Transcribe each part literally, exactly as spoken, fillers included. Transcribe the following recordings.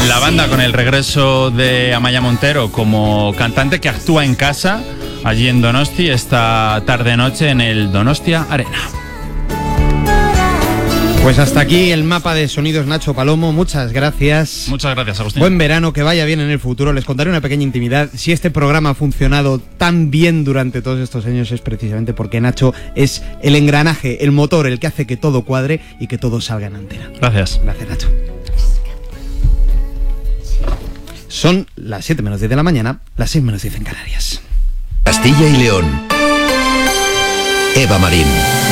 La banda con el regreso de Amaia Montero como cantante que actúa en casa allí en Donosti esta tarde-noche en el Donostia Arena. Pues hasta aquí el mapa de sonidos, Nacho Palomo. Muchas gracias. Muchas gracias, Agustín. Buen verano, que vaya bien en el futuro. Les contaré una pequeña intimidad. Si este programa ha funcionado tan bien durante todos estos años es precisamente porque Nacho es el engranaje, el motor, el que hace que todo cuadre y que todo salga en antena. Gracias. Gracias, Nacho. Son las siete menos diez de la mañana, las seis menos diez en Canarias. Castilla y León. Eva Marín.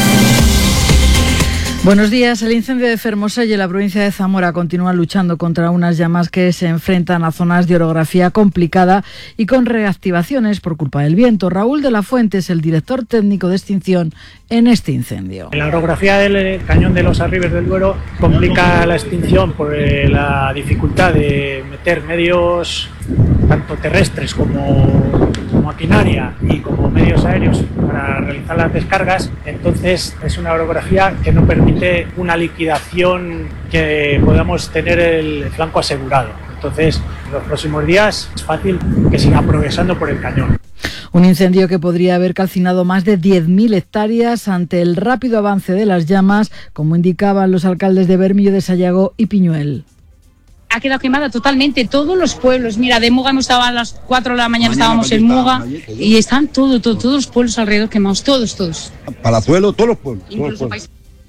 Buenos días. El incendio de Fermoselle en la provincia de Zamora continúa luchando contra unas llamas que se enfrentan a zonas de orografía complicada y con reactivaciones por culpa del viento. Raúl de la Fuente es el director técnico de extinción en este incendio. La orografía del cañón de los Arribes del Duero complica la extinción por la dificultad de meter medios tanto terrestres como maquinaria y como medios aéreos para realizar las descargas. Entonces es una orografía que no permite una liquidación que podamos tener el flanco asegurado. Entonces en los próximos días es fácil que siga progresando por el cañón. Un incendio que podría haber calcinado más de diez mil hectáreas ante el rápido avance de las llamas, como indicaban los alcaldes de Bermillo de Sayago y Piñuel. Ha quedado quemada totalmente todos los pueblos. Mira, de Muga hemos estado a las cuatro de la mañana, mañana estábamos en Muga y están todo, todo, todos los pueblos alrededor quemados, todos, todos. Palazuelo, todos los pueblos. Todos los pueblos.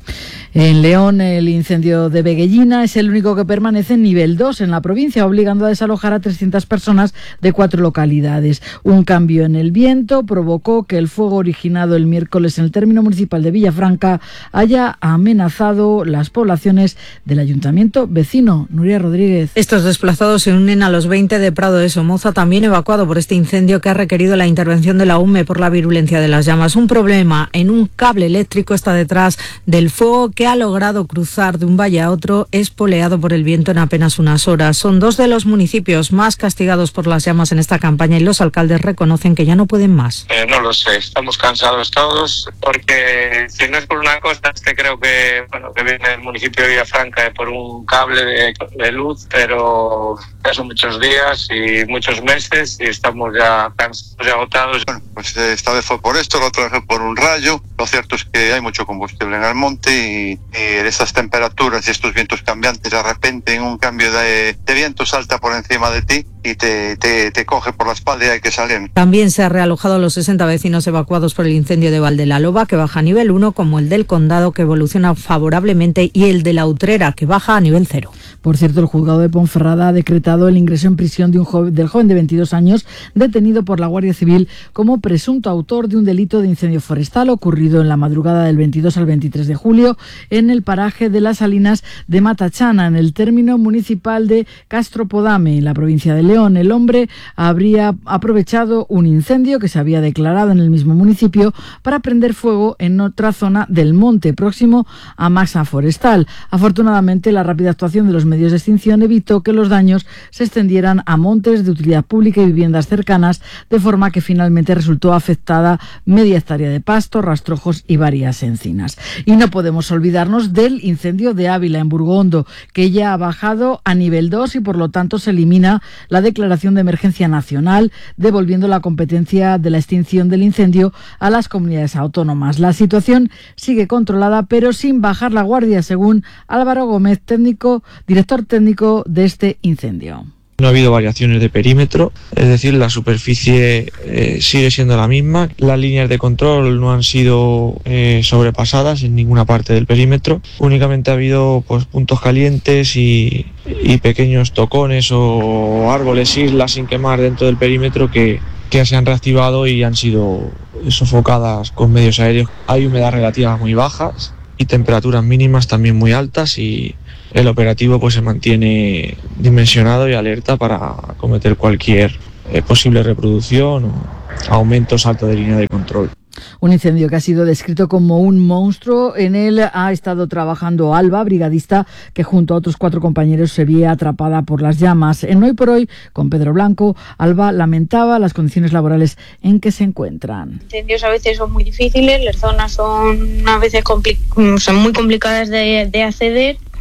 En León, el incendio de Veguellina es el único que permanece en nivel dos en la provincia, obligando a desalojar a trescientas personas de cuatro localidades. Un cambio en el viento provocó que el fuego originado el miércoles en el término municipal de Villafranca haya amenazado las poblaciones del ayuntamiento vecino. Nuria Rodríguez. Estos desplazados se unen a los veinte de Prado de Somoza, también evacuado por este incendio que ha requerido la intervención de la U M E por la virulencia de las llamas. Un problema en un cable eléctrico está detrás del fuego que ha logrado cruzar de un valle a otro, espoleado por el viento en apenas unas horas. Son dos de los municipios más castigados por las llamas en esta campaña y los alcaldes reconocen que ya no pueden más. Eh, no lo sé, estamos cansados todos, porque si no es por una cosa, es que creo que, bueno, que viene el municipio de Villafranca por un cable de, de luz, pero ya son muchos días y muchos meses y estamos ya cansados y agotados. Bueno, pues esta vez fue por esto, la otra vez fue por un rayo. Lo cierto es que hay mucho combustible en el monte y Y esas temperaturas y estos vientos cambiantes, de repente en un cambio de, de viento salta por encima de ti y te, te, te coge por la espalda y hay que salir. También se ha realojado a los sesenta vecinos evacuados por el incendio de Valdelaloba, que baja a nivel uno, como el del Condado, que evoluciona favorablemente, y el de la Utrera, que baja a nivel cero. Por cierto, el juzgado de Ponferrada ha decretado el ingreso en prisión de un joven, del joven de veintidós años detenido por la Guardia Civil como presunto autor de un delito de incendio forestal ocurrido en la madrugada del veintidós al veintitrés de julio en el paraje de las Salinas de Matachana, en el término municipal de Castropodame, en la provincia de León. El hombre habría aprovechado un incendio que se había declarado en el mismo municipio para prender fuego en otra zona del monte, próximo a masa forestal. Afortunadamente, la rápida actuación de los medios de extinción evitó que los daños se extendieran a montes de utilidad pública y viviendas cercanas, de forma que finalmente resultó afectada media hectárea de pasto, rastrojos y varias encinas. Y no podemos olvidarnos del incendio de Ávila, en Burgondo, que ya ha bajado a nivel dos y por lo tanto se elimina la declaración de emergencia nacional, devolviendo la competencia de la extinción del incendio a las comunidades autónomas. La situación sigue controlada, pero sin bajar la guardia, según Álvaro Gómez, técnico, director técnico de este incendio. No ha habido variaciones de perímetro, es decir, la superficie eh, sigue siendo la misma. Las líneas de control no han sido eh, sobrepasadas en ninguna parte del perímetro. Únicamente ha habido pues, puntos calientes y, y pequeños tocones o árboles, islas sin quemar dentro del perímetro que, que se han reactivado y han sido sofocadas con medios aéreos. Hay humedad relativa muy bajas y temperaturas mínimas también muy altas, y el operativo pues se mantiene dimensionado y alerta para acometer cualquier eh, posible reproducción o aumento o salto de línea de control. Un incendio que ha sido descrito como un monstruo. En él ha estado trabajando Alba, brigadista, que junto a otros cuatro compañeros se veía atrapada por las llamas. En Hoy por Hoy, con Pedro Blanco, Alba lamentaba las condiciones laborales en que se encuentran. Los incendios a veces son muy difíciles, las zonas son a veces compli- son muy complicadas de, de acceder.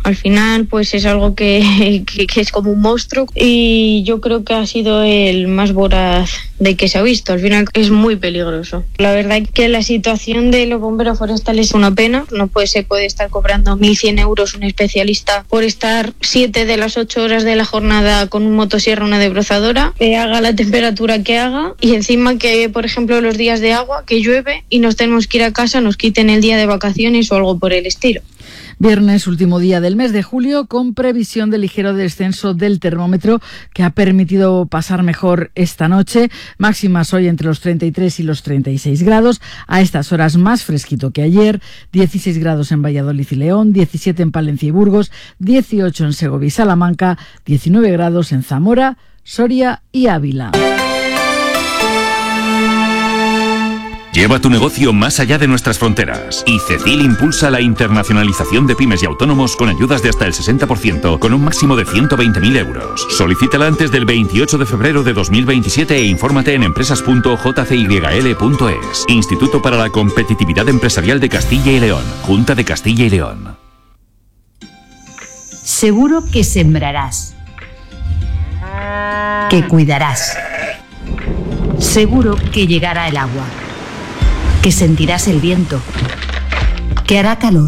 Al final pues es algo que, que, que es como un monstruo y yo creo que ha sido el más voraz de que se ha visto. Al final es muy peligroso. La verdad es que la situación de los bomberos forestales es una pena. No puede, se puede estar cobrando mil cien euros un especialista por estar siete de las ocho horas de la jornada con un motosierra, una desbrozadora, que haga la temperatura que haga y encima que, por ejemplo, los días de agua, que llueve y nos tenemos que ir a casa, nos quiten el día de vacaciones o algo por el estilo. Viernes, último día del mes de julio, con previsión de ligero descenso del termómetro que ha permitido pasar mejor esta noche. Máximas hoy entre los treinta y tres y los treinta y seis grados. A estas horas más fresquito que ayer. dieciséis grados en Valladolid y León, diecisiete en Palencia y Burgos, dieciocho en Segovia y Salamanca, diecinueve grados en Zamora, Soria y Ávila. Lleva tu negocio más allá de nuestras fronteras. Y ICECIL impulsa la internacionalización de pymes y autónomos con ayudas de hasta el sesenta por ciento, con un máximo de ciento veinte mil euros. Solicítala antes del veintiocho de febrero de dos mil veintisiete e infórmate en empresas punto j c y l punto es. Instituto para la Competitividad Empresarial de Castilla y León. Junta de Castilla y León. Seguro que sembrarás, que cuidarás. Seguro que llegará el agua, que sentirás el viento, que hará calor.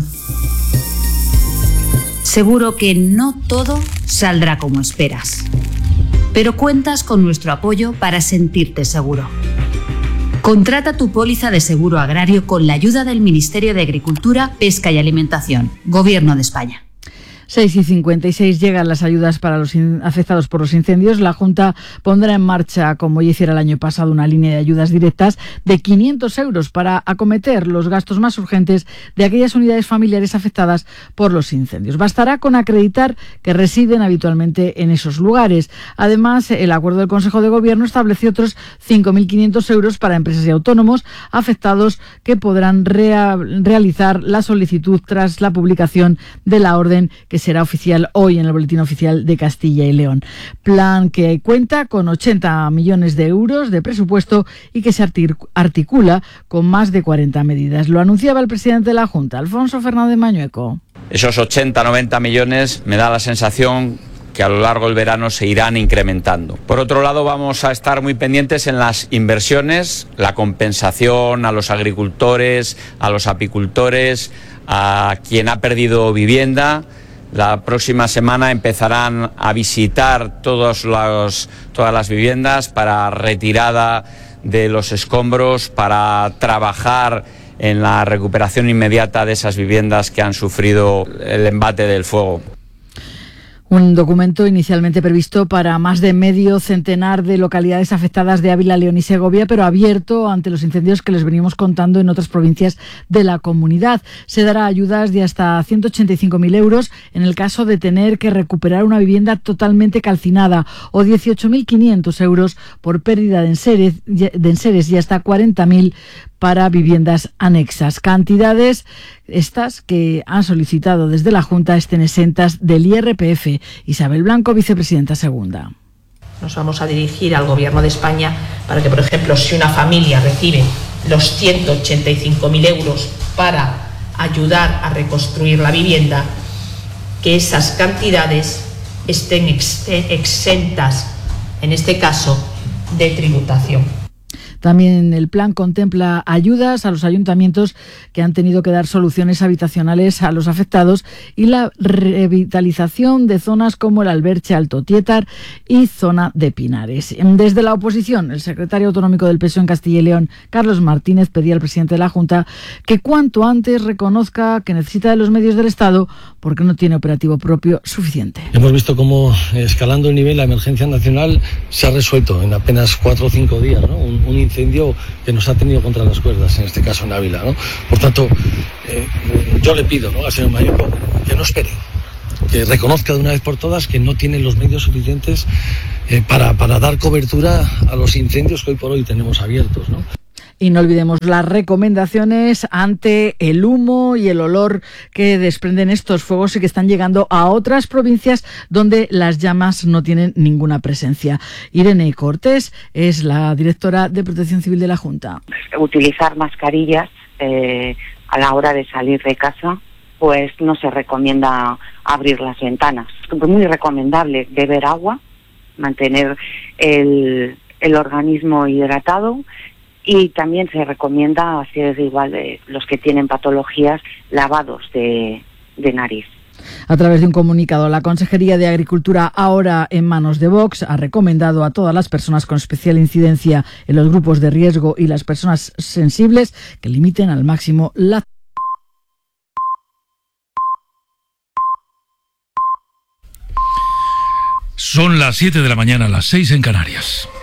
Seguro que no todo saldrá como esperas, pero cuentas con nuestro apoyo para sentirte seguro. Contrata tu póliza de seguro agrario con la ayuda del Ministerio de Agricultura, Pesca y Alimentación, Gobierno de España. seis y cincuenta y seis llegan las ayudas para los afectados por los incendios. La Junta pondrá en marcha, como ya hiciera el año pasado, una línea de ayudas directas de quinientos euros para acometer los gastos más urgentes de aquellas unidades familiares afectadas por los incendios. Bastará con acreditar que residen habitualmente en esos lugares. Además, el acuerdo del Consejo de Gobierno establece otros cinco mil quinientos euros para empresas y autónomos afectados que podrán rea- realizar la solicitud tras la publicación de la orden que será oficial hoy en el Boletín Oficial de Castilla y León. Plan que cuenta con ochenta millones de euros de presupuesto y que se articula con más de cuarenta medidas. Lo anunciaba el presidente de la Junta, Alfonso Fernández Mañueco. Esos ochenta noventa millones me da la sensación que a lo largo del verano se irán incrementando. Por otro lado, vamos a estar muy pendientes en las inversiones, la compensación a los agricultores, a los apicultores, a quien ha perdido vivienda. La próxima semana empezarán a visitar todos los, todas las viviendas para retirada de los escombros, para trabajar en la recuperación inmediata de esas viviendas que han sufrido el embate del fuego. Un documento inicialmente previsto para más de medio centenar de localidades afectadas de Ávila, León y Segovia, pero abierto ante los incendios que les venimos contando en otras provincias de la comunidad. Se dará ayudas de hasta ciento ochenta y cinco mil euros en el caso de tener que recuperar una vivienda totalmente calcinada o dieciocho mil quinientos euros por pérdida de enseres, de enseres y hasta cuarenta mil para viviendas anexas. Cantidades estas que han solicitado desde la Junta estén exentas del I R P F. Isabel Blanco, vicepresidenta segunda. Nos vamos a dirigir al Gobierno de España para que, por ejemplo, si una familia recibe los ciento ochenta y cinco mil euros para ayudar a reconstruir la vivienda, que esas cantidades estén ex- exentas, en este caso, de tributación. También el plan contempla ayudas a los ayuntamientos que han tenido que dar soluciones habitacionales a los afectados y la revitalización de zonas como el Alberche, Alto Tietar y zona de Pinares. Desde la oposición, el secretario autonómico del P S O E en Castilla y León, Carlos Martínez, pedía al presidente de la Junta que cuanto antes reconozca que necesita de los medios del Estado porque no tiene operativo propio suficiente. Hemos visto cómo, escalando el nivel, la emergencia nacional se ha resuelto en apenas cuatro o cinco días, ¿no? Un, un incendio que nos ha tenido contra las cuerdas, en este caso en Ávila, ¿no? Por tanto, eh, yo le pido, ¿no?, al señor Mañueco que no espere, que reconozca de una vez por todas que no tiene los medios suficientes eh, para, para dar cobertura a los incendios que hoy por hoy tenemos abiertos, ¿no? Y no olvidemos las recomendaciones ante el humo y el olor que desprenden estos fuegos y que están llegando a otras provincias donde las llamas no tienen ninguna presencia. Irene Cortés es la directora de Protección Civil de la Junta. Utilizar mascarillas eh, a la hora de salir de casa, pues no se recomienda abrir las ventanas. Es muy recomendable beber agua, mantener el, el organismo hidratado, y también se recomienda hacer igual de los que tienen patologías, lavados de, de nariz. A través de un comunicado, la Consejería de Agricultura, ahora en manos de Vox, ha recomendado a todas las personas con especial incidencia en los grupos de riesgo y las personas sensibles que limiten al máximo la... Son las siete de la mañana, las seis en Canarias.